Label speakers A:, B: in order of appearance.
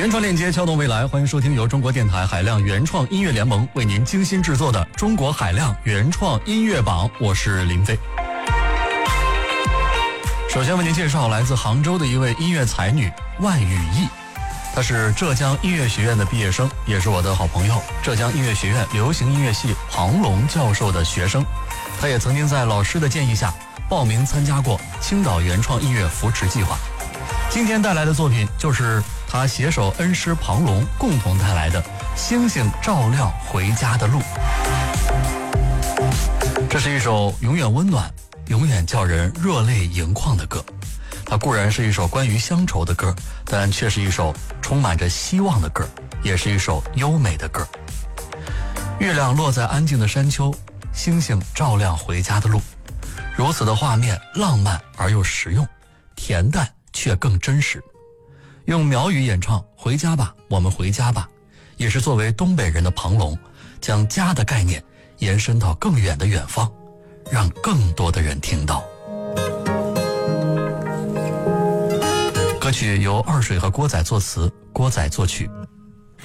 A: 原创链接撬动未来，欢迎收听由中国电台海量原创音乐联盟为您精心制作的中国海量原创音乐榜，我是林飞。首先为您介绍来自杭州的一位音乐才女万羽逸，她是浙江音乐学院的毕业生，也是我的好朋友，浙江音乐学院流行音乐系庞龙教授的学生。她也曾经在老师的建议下报名参加过青岛原创音乐扶持计划。今天带来的作品就是他携手恩师庞龙共同带来的《星星照亮回家的路》。这是一首永远温暖、永远叫人热泪盈眶的歌。它固然是一首关于乡愁的歌，但却是一首充满着希望的歌，也是一首优美的歌。月亮落在安静的山丘，星星照亮回家的路。如此的画面，浪漫而又实用，恬淡却更真实。用苗语演唱《回家吧，我们回家吧》，也是作为东北人的庞龙，将家的概念延伸到更远的远方，让更多的人听到。歌曲由二水和郭仔作词，郭仔作曲，